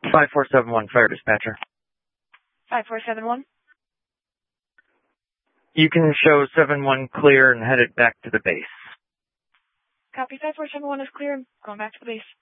5471, fire dispatcher. 5471. You can show 71 clear and headed back to the base. Copy. 5471 is clear. Going back to the base.